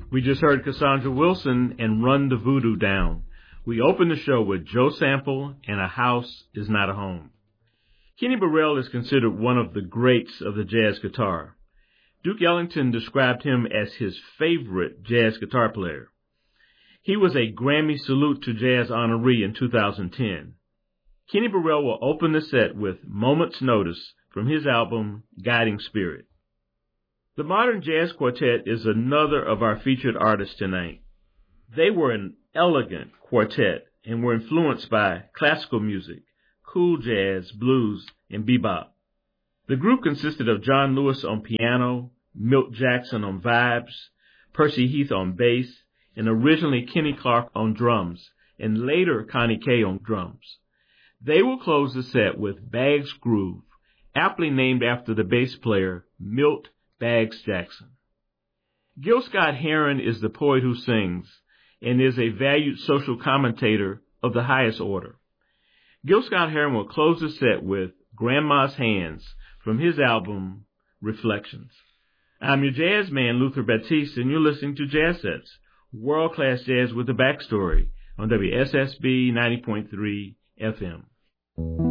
We just heard Cassandra Wilson and Run the Voodoo Down. We opened the show with Joe Sample and A House Is Not a Home. Kenny Burrell is considered one of the greats of the jazz guitar. Duke Ellington described him as his favorite jazz guitar player. He was a Grammy Salute to Jazz honoree in 2010. Kenny Burrell will open the set with Moment's Notice from his album Guiding Spirit. The Modern Jazz Quartet is another of our featured artists tonight. They were an elegant quartet and were influenced by classical music, cool jazz, blues, and bebop. The group consisted of John Lewis on piano, Milt Jackson on vibes, Percy Heath on bass, and originally Kenny Clarke on drums, and later Connie Kay on drums. They will close the set with Bag's Groove, aptly named after the bass player Milt Bags Jackson. Gil Scott-Heron is the poet who sings and is a valued social commentator of the highest order. Gil Scott-Heron will close the set with Grandma's Hands from his album Reflections. I'm your jazz man, Luther Batiste, and you're listening to Jazz Sets, world-class jazz with a backstory on WSSB 90.3 FM.